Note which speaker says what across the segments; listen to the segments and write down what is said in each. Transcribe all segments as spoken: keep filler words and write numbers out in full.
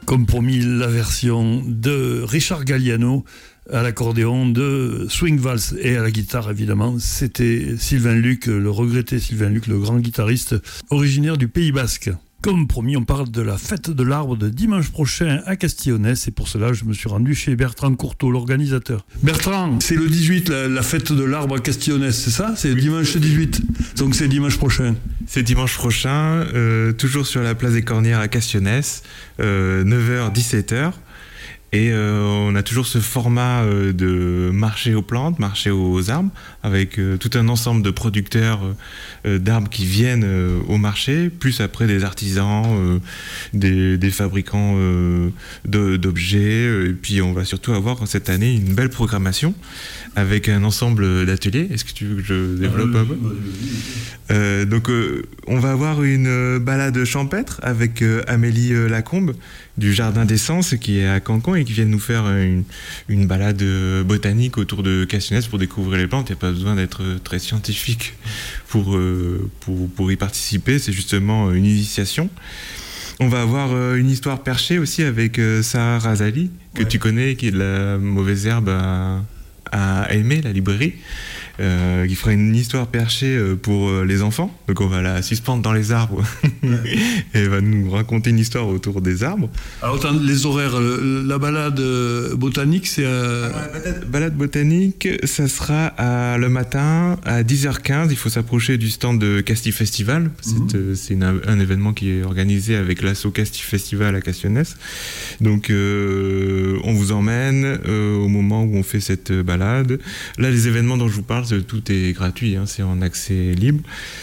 Speaker 1: Comme promis, la version de Richard Galliano à l'accordéon, de Swing Vals et à la guitare évidemment. C'était Sylvain Luc, le regretté Sylvain Luc, le grand guitariste originaire du Pays Basque. Comme promis, on parle de la fête de l'arbre de dimanche prochain à Castillonnès et pour cela, je me suis rendu chez Bertrand Courteau, l'organisateur. Bertrand, c'est le dix-huit, la, la fête de l'arbre à Castillonnès, c'est ça? C'est oui. Dimanche dix-huit, donc c'est dimanche prochain.
Speaker 2: C'est dimanche prochain, euh, toujours sur la place des Cornières à Castillonnès, euh, neuf heures dix-sept heures. Et euh, on a toujours ce format euh, de marché aux plantes, marché aux arbres, avec euh, tout un ensemble de producteurs euh, d'arbres qui viennent euh, au marché, plus après des artisans, euh, des, des fabricants euh, de, d'objets. Et puis on va surtout avoir cette année une belle programmation avec un ensemble d'ateliers. Est-ce que tu veux que je développe un peu ? euh, Donc euh, on va avoir une balade champêtre avec euh, Amélie euh, Lacombe du Jardin d'Essence qui est à Cancon et qui vient nous faire une, une balade botanique autour de Castillonnès pour découvrir les plantes. Il n'y a pas besoin d'être très scientifique pour, pour, pour y participer, c'est justement une initiation. On va avoir une histoire perchée aussi avec Sahar Razali, que ouais. tu connais, qui est de la mauvaise herbe à, à aimer, la librairie. Euh, qui fera une histoire perchée pour les enfants. Donc on va la suspendre dans les arbres ouais. et elle va nous raconter une histoire autour des arbres.
Speaker 1: Alors les horaires, la balade botanique, c'est... À...
Speaker 2: Alors, la balade, balade botanique, ça sera à, le matin à dix heures quinze. Il faut s'approcher du stand de Casti Festival. Mm-hmm. C'est, c'est une, un événement qui est organisé avec l'asso Casti Festival à Castillonnès. Donc euh, on vous emmène euh, au moment où on fait cette balade. Là, les événements dont je vous parle, tout est gratuit, hein, c'est en accès libre.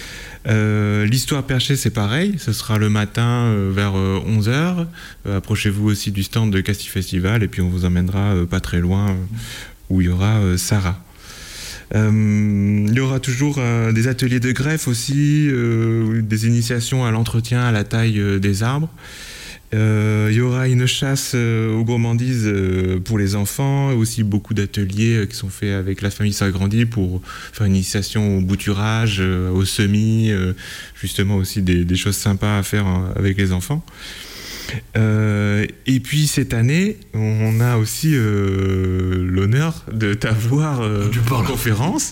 Speaker 2: Euh, l'histoire perchée, c'est pareil, ce sera le matin euh, vers euh, onze heures. Euh, approchez-vous aussi du stand de Casti Festival et puis on vous emmènera euh, pas très loin euh, où il y aura euh, Sarah. Euh, il y aura toujours euh, des ateliers de greffe aussi, euh, des initiations à l'entretien à la taille euh, des arbres. Euh, il y aura une chasse euh, aux gourmandises euh, pour les enfants, et aussi beaucoup d'ateliers euh, qui sont faits avec la famille S'agrandit pour faire une initiation au bouturage, euh, au semis, euh, justement aussi des, des choses sympas à faire hein, avec les enfants. Euh, et puis cette année, on a aussi euh, l'honneur de t'avoir euh, en conférence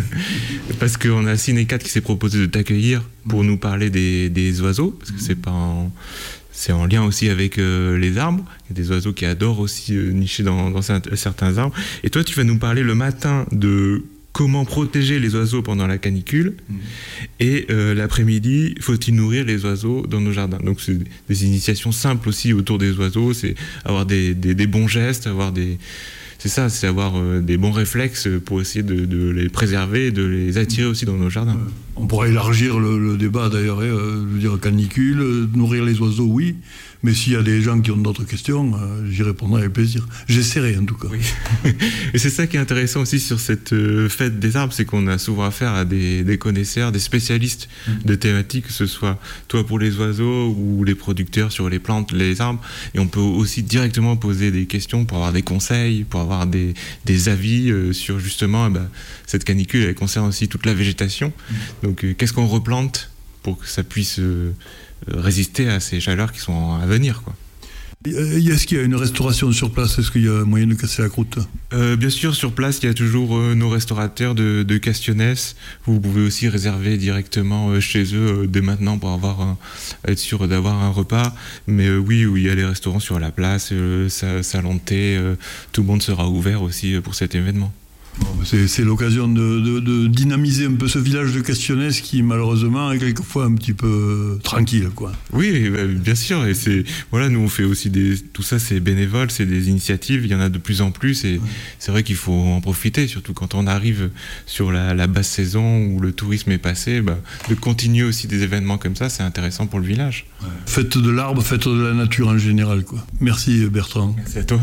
Speaker 2: parce qu'on a Cinécat qui s'est proposé de t'accueillir pour nous parler des, des oiseaux, parce que c'est pas en... C'est en lien aussi avec euh, les arbres. Il y a des oiseaux qui adorent aussi euh, nicher dans, dans certains arbres. Et toi, tu vas nous parler le matin de comment protéger les oiseaux pendant la canicule. Mmh. Et euh, l'après-midi, faut-il nourrir les oiseaux dans nos jardins. Donc, c'est des initiations simples aussi autour des oiseaux. C'est avoir des, des, des bons gestes, avoir des... C'est ça, c'est avoir euh, des bons réflexes pour essayer de, de les préserver et de les attirer aussi dans nos jardins.
Speaker 1: On pourrait élargir le, le débat d'ailleurs, euh, je veux dire canicule, euh, nourrir les oiseaux, oui, mais s'il y a des gens qui ont d'autres questions, euh, j'y répondrai avec plaisir. J'essaierai en tout cas.
Speaker 2: Oui. Et c'est ça qui est intéressant aussi sur cette euh, fête des arbres, c'est qu'on a souvent affaire à des, des connaisseurs, des spécialistes mmh. de thématiques, que ce soit toi pour les oiseaux ou les producteurs sur les plantes, les arbres, et on peut aussi directement poser des questions pour avoir des conseils, pour avoir des, des avis euh, sur justement, bah, cette canicule, elle concerne aussi toute la végétation. Mmh. Donc euh, qu'est-ce qu'on replante pour que ça puisse euh, résister à ces chaleurs qui sont à venir, quoi.
Speaker 1: Est-ce qu'il y a une restauration sur place? Est-ce qu'il y a moyen de casser la croûte?
Speaker 2: euh, Bien sûr, sur place, il y a toujours euh, nos restaurateurs de, de Castillonnès. Vous pouvez aussi réserver directement euh, chez eux euh, dès maintenant pour avoir un, être sûr d'avoir un repas. Mais euh, oui, oui, il y a les restaurants sur la place, euh, salon de thé, euh, tout le monde sera ouvert aussi euh, pour cet événement.
Speaker 1: Bon, c'est, c'est l'occasion de, de, de dynamiser un peu ce village de Castillonnès qui malheureusement est quelquefois un petit peu tranquille, quoi.
Speaker 2: Oui, bien sûr. Et c'est voilà, nous on fait aussi des tout ça, c'est bénévole, c'est des initiatives. Il y en a de plus en plus et ouais. c'est vrai qu'il faut en profiter, surtout quand on arrive sur la, la basse saison où le tourisme est passé. Bah, de continuer aussi des événements comme ça, c'est intéressant pour le village.
Speaker 1: Ouais. Fête de l'arbre, fête de la nature en général, quoi. Merci Bertrand.
Speaker 2: Merci à toi.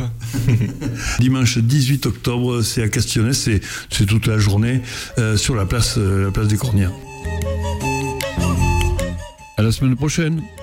Speaker 1: Dimanche dix-huit octobre, c'est à Castillonnès. C'est, c'est toute la journée euh, sur la place, euh, la place des Cornières. À la semaine prochaine.